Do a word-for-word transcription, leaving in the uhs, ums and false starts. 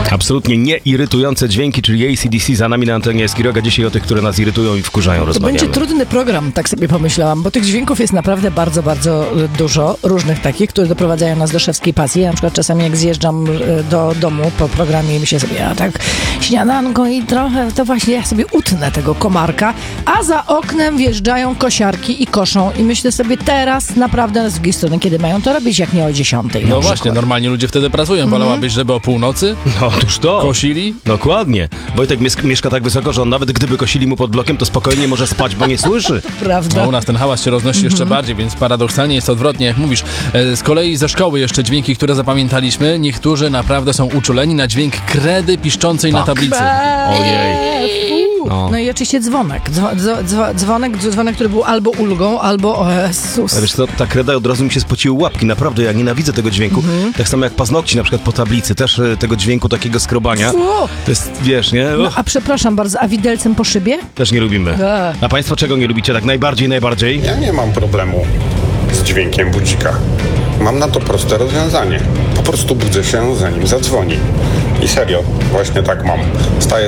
Absolutnie nieirytujące dźwięki, czyli A C D C za nami na antenie Skiroga. Dzisiaj o tych, które nas irytują i wkurzają, To rozmawiamy. będzie trudny program, tak sobie pomyślałam, bo tych dźwięków jest naprawdę bardzo, bardzo dużo, różnych takich, które doprowadzają nas do szewskiej pasji. Ja na przykład czasami jak zjeżdżam do domu po programie i myślę sobie, a tak śniadanko i trochę, to właśnie ja sobie utnę tego komarka, a za oknem wjeżdżają kosiarki i koszą i myślę sobie teraz naprawdę z drugiej strony, kiedy mają to robić, jak nie o dziesiątej. No właśnie, normalnie ludzie wtedy pracują. Wolałabyś, żeby o północy No otóż to. kosili? Dokładnie. Wojtek mies- mieszka tak wysoko, że on nawet gdyby kosili mu pod blokiem, to spokojnie może spać, bo nie słyszy. Prawda? No u nas ten hałas się roznosi jeszcze bardziej, więc paradoksalnie jest odwrotnie, jak mówisz. E, Z kolei ze szkoły jeszcze dźwięki, które zapamiętaliśmy, niektórzy naprawdę są uczuleni na dźwięk kredy piszczącej na tablicy. Ojej. No. no i oczywiście dzwonek. Dzwo, dzwo, dzwo, dzwonek, dzwonek, który był albo ulgą, albo o Jezus. A wiesz co, ta kreda od razu mi się spociły łapki. Naprawdę, ja nienawidzę tego dźwięku. Tak samo jak paznokci na przykład po tablicy. Też e, tego dźwięku takiego skrobania. Fu. To jest, wiesz, nie? No, Uch, a przepraszam bardzo, a widelcem po szybie? też nie lubimy. Tak. A państwo czego nie lubicie tak najbardziej, najbardziej? Ja nie mam problemu z dźwiękiem budzika. Mam na to proste rozwiązanie. Po prostu budzę się, zanim zadzwoni. I serio, właśnie tak mam. Staję